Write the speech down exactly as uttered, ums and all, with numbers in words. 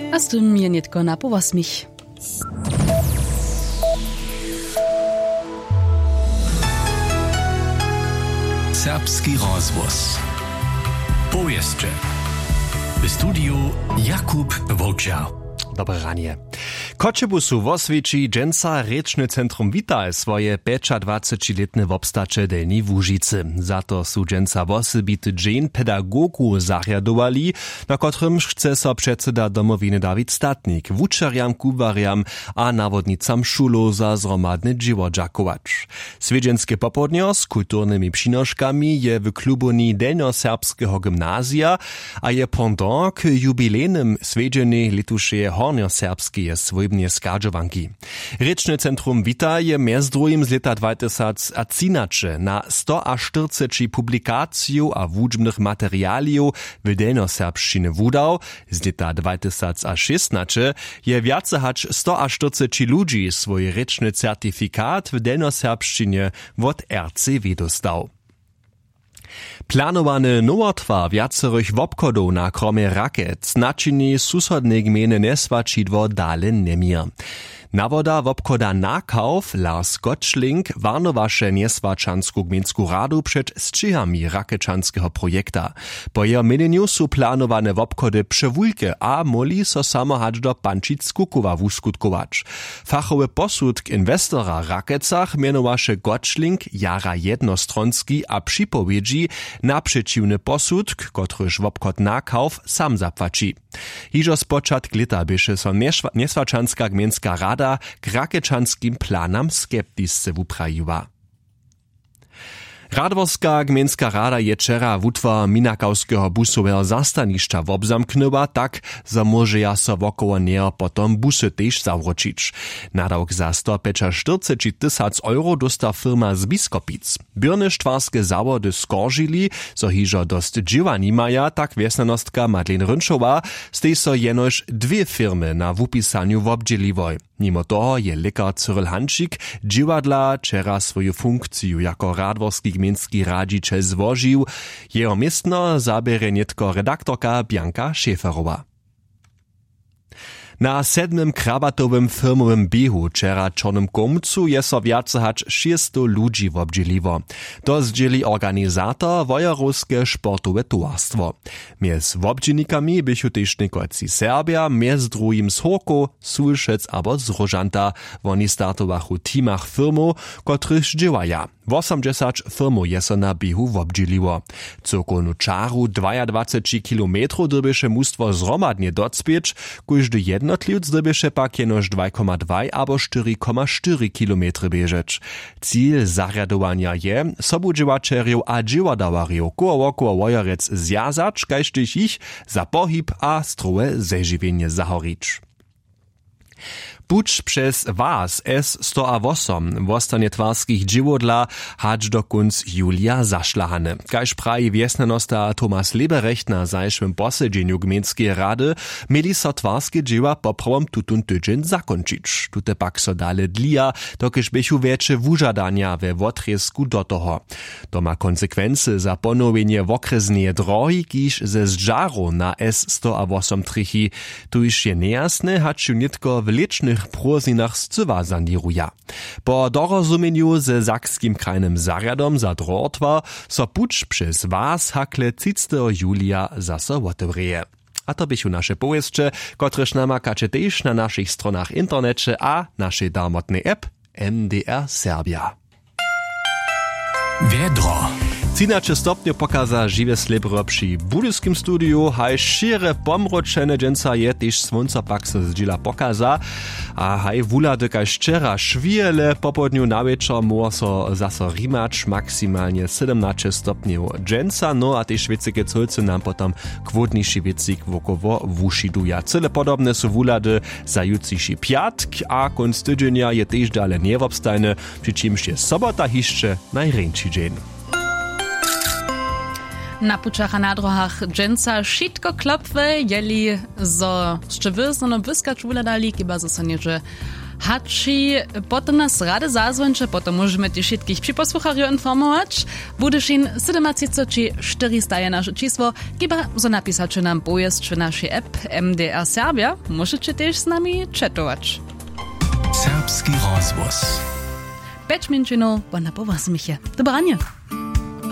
A z tym je nietko na po osmich. Serbski rozvoz. Powieszcze. W studiu Jakub Wołczar. Dobre ranie. Kočebusu w Oswieci dżęca Rečne Centrum Vita swoje dwadzieścia-letne wobstacze Delni Łužicy. Za to su dżęca wosebity dżen pedagogu zariadowali, na kotrym chce so przedseda domowiny Dawid Statnik, wučerjam, kuwariam a nawodnicam šulo za zromadne džiwo dżakować. Swiedźenskie popodnio z kulturnymi przynoszkami je w klubuni Delnjoserbskiego gimnazja, a je pendant k jubilejnym swiedzieny letušeje Hornjoserbskie je swojbnie skadżowanki. Rečne Centrum Vita je mjez drugim z leta dwa tysiące a cinače na sto čtyřicet publikaciju a wučbnych materialiów w delnjoserbščine wudał. Z leta dwa tysiące szesnaście je wiace hacz sto čtyřicet ludzi swój rečny certyfikat w delnjoserbščine wot R C W dostał. Planowany nowotwar wiacerych wobchodów na kromie rakiet naczyni susodne gminy neswačidło dale nemir. Nawoda wobchoda Nakauf Lars Gottschling warnowaše Nieswačansku gminsku radu przed strzihami rakiečanského projekta. Po jeho meneniu su planowane wobchody przewulke a moli so samo hać do Pančic-Kukowa wuskutkować. Fachowy posudk inwestora rakecach mianowaše Gottschling jara jednostronski a připowiedzi na przeciwny posudk, kotryż wobchod Nakauf sam zapłaci. Hižo spočatk leta běše so Nieswačanska gminska rada k rakiečanskim planam skeptisce wuprajiła. Radworska gminska rada je wczera wutwar minakowskiego busowego zastanišća wobzamknyła, tak, że może ja so wokoło niej potom busy też zawrócić. Nadawk za sto czterdzieści tysięcy euro dosta firma z Biskopic. Byrne štwarskie zawody skorzyli, so hižo dost džiwa nimaja, tak wiesnanostka Madeleine Rynšová stej so jenož dwie firmy na wupisaniu wobdzieliwoj. Mimo toho je lekar Cyril Hančík džiwadla wczera swoją funkciju jako radworski gminski radžičel złożył. Jeho miestno zabere netko redaktorka Bianka Schäferowa. Na sedmym krabatowym firmowym biehu wczera Czornym Komcu je so wiace hacz šiesto ludzi wobdzieliwo. To zdzieli organizator Wojerowskie sportowe towarstwo. Miez wobdzielnikami bychu też niekoci Serbia, miez drugim z Horko, Sulšec abo z Rožanta. Woni startowachu teamach firmu, kotryż dziewaja. osiemdziesiąt firmu je so na biehu wobdzieliwo. Cyrkolnu czaru dwadzieścia kilometrów drbieše mustwo zromadnie docpieć, każdy jednotliwc drbieše pak jenoż dwa przecinek dwa albo cztery przecinek cztery kilometry bieżeć. Cíl zariadowania je, sobudziewaczerjów a dziewadawariów koło wokoło Wojerec zjazać, kajsztyż ich za pohyb a strowe zeżywienie zahorić. Puć przez was S sto osiem wostanie twarskich dziwodla hacz do kunc Julia zašlahane. Kajż praji wiesnanosta Thomas Leberecht na zajszym posiedzeniu gminskie rady mieli so twarskie dziwa poprawom tutun tydzień zakończyć. Tute pak so dale dlija, dokiż bychu większe wużadania we wotresku do toho. To ma konsekwencje za ponowienie wokresnej drogi, kiż ze zdżaru na S sto osiem trichy. Tu już je nejasne, hacz nitko w licznych prozinach zcywa sandiruja. Po dorozumieniu ze sakskim krajnym zariadom za drotwa so puć przez was hakle trzydziestego julia zase otevreje. A to bychu nasze powieszcze, kotreż namakacie też na naszych stronach internecie a naszej darmotnej app N D R Serbia. Wiedro. trzynaście stopni pokaza žiwe slibro przy budyskim studiu, haj šire pomročene dženca je tež svonca pak se zdžila pokaza, a haj wulady kaj ščera švijele popodniu na večer mor so zaso rimać maksymalnie siedemnaście stopni dženca, no a tež vecike colce nam potom kvotniši vecik wokowo wušiduja. Cyle podobne su wulady za jutriši piatk, a konc tydzienia je tež dale niewobstajne, przy čimž je sobota hišće najreńši dżen. Na pučach a na drohach dżęca šitko klopwe, jeli zo šče wyzno wyskacz wuladali, kiba zo so nieže Hači potem nas rady zazwonić, potem możemy tych wszystkich przyposłucharzy informować. Budyszin siedemdziesiąt czterysta je nasze czysło, chyba że napisacie nam pojazd w naszej app M D R Serbia, możecie też z nami chatować. Serbski rozgłos. Pięć minut, bo na powasmichie. Dobranie.